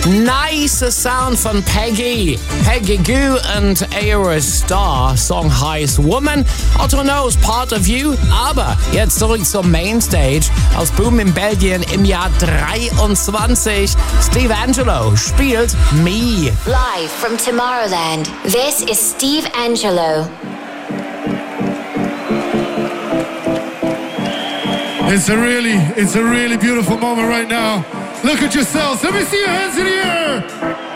Nice Sound von Peggy Gou und Aerostar. Song heißt Woman. I don't know, is part of you. Aber jetzt zurück zur Mainstage. Aus Boom in Belgien im Jahr 23. Steve Angello spielt Me. Live from Tomorrowland, this is Steve Angello. It's a really beautiful moment right now. Look at yourselves. Let me see your hands in the air.